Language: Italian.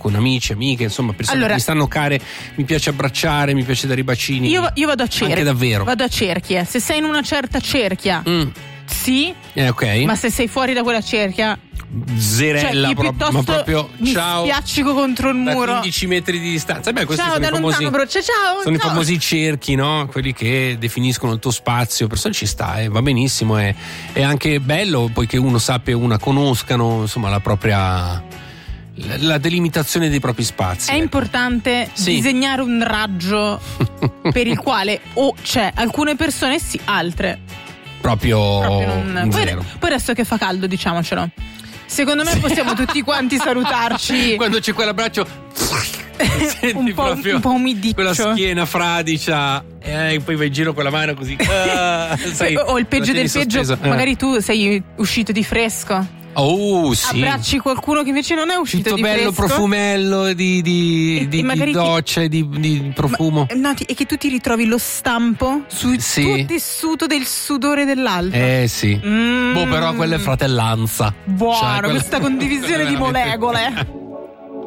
con amici, amiche, insomma persone Allora, che mi stanno care, mi piace abbracciare, mi piace dare i bacini. Io vado a cerchia. Anche davvero. Vado a cerchia. Se sei in una certa cerchia, sì. Ok. Ma se sei fuori da quella cerchia, Zerella, cioè, ma proprio mi ciao. spiaccico contro il Da muro. 15 metri di distanza. Beh, questi Ciao, sono da i famosi, lontano, ciao. sono i famosi cerchi, no? Quelli che definiscono il tuo spazio. Persone ci sta, va benissimo. È anche bello poiché uno sappia, una conoscano, insomma, la delimitazione dei propri spazi. È importante disegnare un raggio per il quale c'è alcune persone sì, altre proprio non. Zero. Poi adesso che fa caldo, diciamocelo, secondo me possiamo tutti quanti salutarci quando c'è quell'abbraccio senti un po' umidiccio, quella schiena fradicia e poi vai in giro con la mano così o il peggio del peggio, magari tu sei uscito di fresco. Sì. Abbracci qualcuno che invece non è uscito tutto di bello, fresco, profumello di doccia e di profumo. E che tu ti ritrovi lo stampo sul tuo tessuto del sudore dell'altro. Sì. Però quella è fratellanza. Buono, questa condivisione di molecole.